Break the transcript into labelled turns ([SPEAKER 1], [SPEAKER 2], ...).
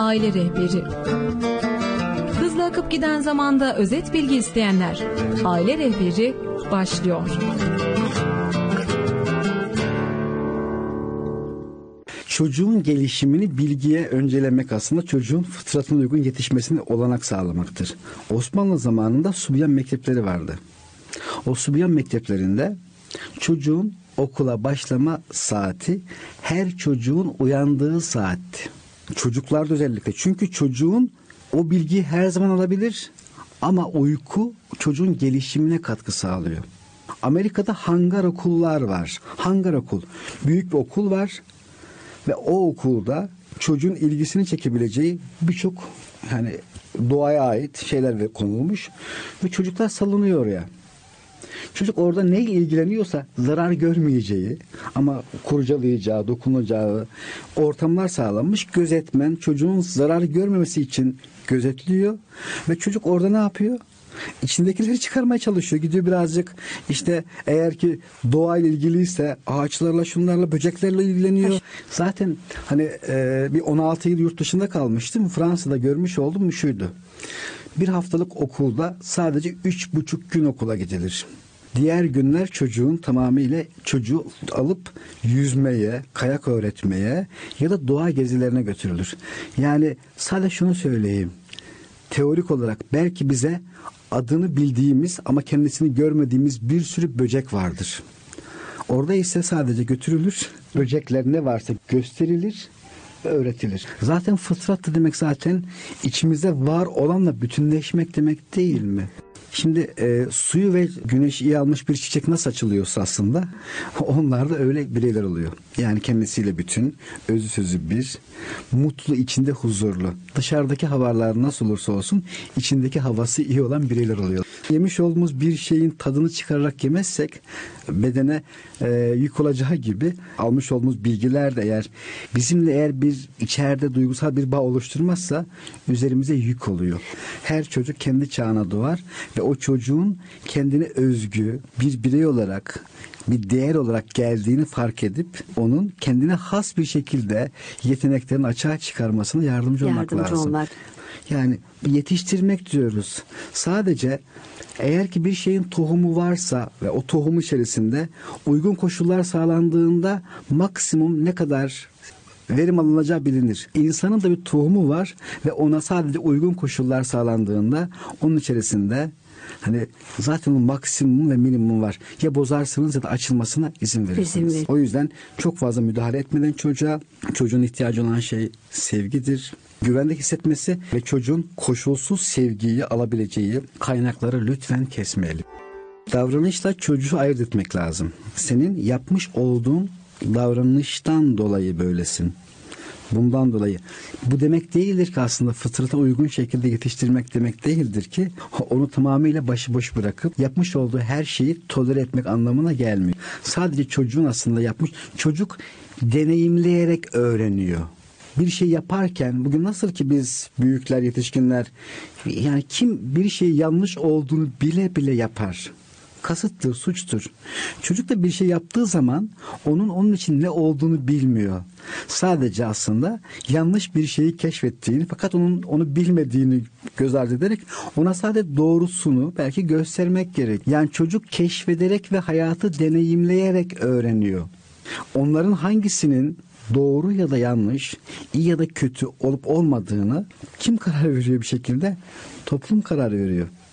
[SPEAKER 1] Aile Rehberi. Hızla akıp giden zamanda özet bilgi isteyenler. Aile Rehberi başlıyor.
[SPEAKER 2] Çocuğun gelişimini bilgiye öncelemek aslında çocuğun fıtratına uygun yetişmesine olanak sağlamaktır. Osmanlı zamanında Subyan mektepleri vardı. O Subyan mekteplerinde çocuğun okula başlama saati her çocuğun uyandığı saatti. Çocuklarda özellikle. Çünkü çocuğun o bilgiyi her zaman alabilir ama uyku çocuğun gelişimine katkı sağlıyor. Amerika'da hangar okullar var. Hangar okul. Büyük bir okul var ve o okulda çocuğun ilgisini çekebileceği birçok doğaya ait şeyler konulmuş ve çocuklar salınıyor oraya. Çocuk orada neyle ilgileniyorsa zarar görmeyeceği ama kurcalayacağı, dokunacağı ortamlar sağlanmış. Gözetmen çocuğun zarar görmemesi için gözetliyor ve çocuk orada ne yapıyor? İçindekileri çıkarmaya çalışıyor. Gidiyor birazcık eğer ki doğayla ilgiliyse ağaçlarla, şunlarla, böceklerle ilgileniyor. Zaten bir 16 yıl yurt dışında kalmıştım. Fransa'da görmüş olduğum şuydu. Bir haftalık okulda sadece 3,5 gün okula gidilir. Diğer günler çocuğu alıp yüzmeye, kayak öğretmeye ya da doğa gezilerine götürülür. Yani sadece şunu söyleyeyim. Teorik olarak belki bize adını bildiğimiz ama kendisini görmediğimiz bir sürü böcek vardır. Orada ise sadece götürülür, böcekler ne varsa gösterilir ve öğretilir. Zaten fıtrat da demek zaten içimizde var olanla bütünleşmek demek değil mi? Şimdi suyu ve güneşi iyi almış bir çiçek nasıl açılıyorsa aslında onlar da öyle bireyler oluyor. Yani kendisiyle bütün, özü sözü bir, mutlu, içinde huzurlu. Dışarıdaki havalar nasıl olursa olsun içindeki havası iyi olan bireyler oluyor. Yemiş olduğumuz bir şeyin tadını çıkararak yemezsek bedene yük olacağı gibi almış olduğumuz bilgiler de eğer bir içeride duygusal bir bağ oluşturmazsa üzerimize yük oluyor. Her çocuk kendi çağına doğar ve o çocuğun kendine özgü bir birey olarak, bir değer olarak geldiğini fark edip onun kendine has bir şekilde yeteneklerini açığa çıkarmasına yardımcı olmak lazım. Yani yetiştirmek diyoruz. Sadece eğer ki bir şeyin tohumu varsa ve o tohum içerisinde uygun koşullar sağlandığında maksimum ne kadar verim alınacağı bilinir. İnsanın da bir tohumu var ve ona sadece uygun koşullar sağlandığında onun içerisinde zaten o maksimum ve minimum var. Ya bozarsınız ya da açılmasına izin verirsiniz. O yüzden çok fazla müdahale etmeden çocuğun ihtiyacı olan şey sevgidir. Güvende hissetmesi ve çocuğun koşulsuz sevgiyi alabileceği kaynakları lütfen kesmeyelim. Davranışla çocuğu ayırt etmek lazım. Senin yapmış olduğun davranıştan dolayı böylesin. Bundan dolayı. Bu demek değildir ki aslında fıtrata uygun şekilde yetiştirmek demek değildir ki onu tamamıyla başıboş bırakıp yapmış olduğu her şeyi tolere etmek anlamına gelmiyor. Sadece çocuğun aslında çocuk deneyimleyerek öğreniyor. Bir şey yaparken bugün nasıl ki biz büyükler, yetişkinler kim bir şey yanlış olduğunu bile bile yapar. Kasıttır, suçtur. Çocuk da bir şey yaptığı zaman onun için ne olduğunu bilmiyor. Sadece aslında yanlış bir şeyi keşfettiğini fakat onu bilmediğini göz ardı ederek ona sadece doğrusunu belki göstermek gerek. Yani çocuk keşfederek ve hayatı deneyimleyerek öğreniyor. Onların hangisinin doğru ya da yanlış, iyi ya da kötü olup olmadığını kim karar veriyor bir şekilde? Toplum karar veriyor.